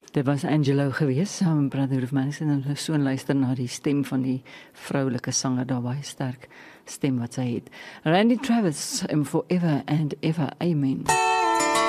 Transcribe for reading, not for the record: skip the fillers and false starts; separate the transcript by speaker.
Speaker 1: Dit was Angelo geweest, saam met Brother of Madison, en ons so luister na die stem van die vroulike sanger, daar baie sterk stem wat sy het. Randy Travis, and Forever and Ever, Amen.